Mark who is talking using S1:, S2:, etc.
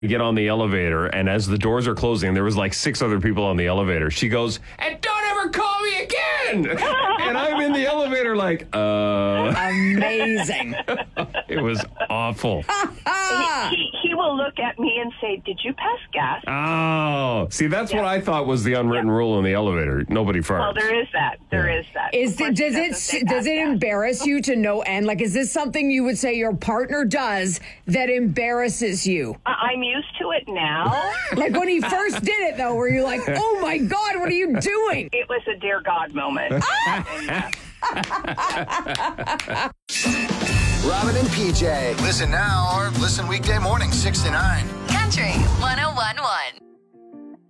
S1: We get on the elevator, and as the doors are closing, there was like 6 other people on the elevator. She goes, "And don't ever call me again." And I'm in the elevator like,
S2: Amazing.
S1: It was awful.
S3: He will look at me and say, "Did you pass gas?"
S1: Oh, see, that's what I thought was the unwritten rule in the elevator. Nobody farts.
S3: Well, there is that. There is that.
S2: Does it embarrass you to no end? Like, is this something you would say your partner does that embarrasses you?
S3: I'm used to it now.
S2: Like when he first did it, though, where you're like, "Oh my God, what are you doing?"
S3: It was a dear God moment.
S4: Robin and PJ. Listen now or listen weekday morning 6 to 9.
S5: Country 101.1.